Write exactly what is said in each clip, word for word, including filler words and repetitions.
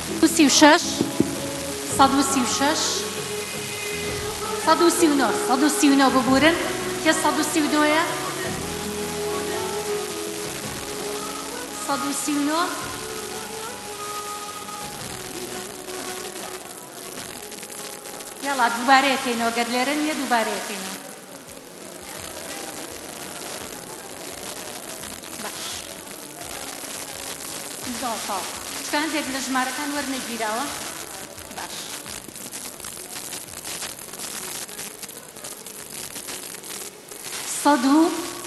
سی و شش صد و سی و شش صد و سی و نه صد و سی و نه ببورن که صد و سی و دویه صد و سی و نه یالا دوباره یکینو اگر لیرن یه دوباره یکینو باش زاتا چکان دێک لە ژمارەکان وەرنەگیراوە باش سەد و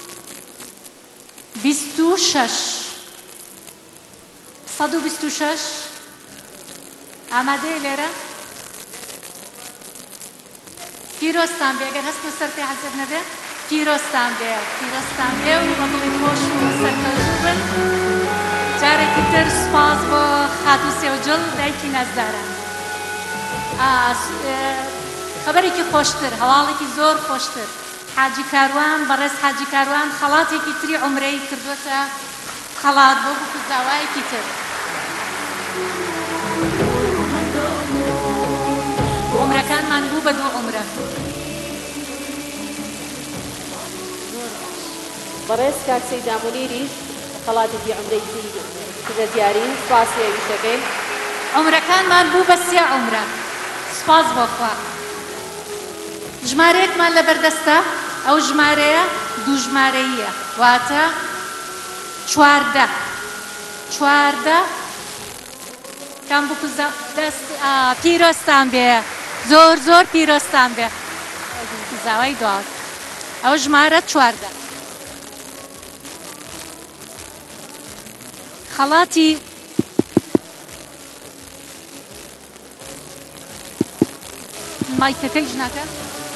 بیست و شەش سەد و بیست و شەش ئامادەیە لێرە پیرۆستان بێ ئەگەر هەست لەسەر پێ حەزر نەبێ پیرۆستان بێ پیرۆستان بێ و بەدڵی خۆش و سەرکەوت بن جارێکی تر سوپاس بۆ خاتوو سێوجڵ دایکی نازداران خەبەرێکی خۆشتر هەواڵێکی زۆر خۆشتر حاجی کاروان بەڕێز حاجی کاروان خەڵاتێکی تری عومرەی کردوتە خەڵات بۆ بکوزاوایەکی تر عومرەکانمان بوو بە دوو عومرە بەڕێز کاک سەیدا مونیریش خەڵاتێکی عومرەی تری کردە دیاری سوپاس لێ ویشەکەی عومرەکانمان بوو بە سێ عومرە سوپاس بۆ خوا ژمارەیەکمان لەبەردەستە ئەو ژمارەیە دوو ژمارەییە واتە چواردە چواردە کام بکوزە دەست پیرۆستان بێ زۆر زۆر پیرۆستان بێ زاوای دواڵ ئەو ژمارە چواردە خەڵاتی مایکەکەی ژناکە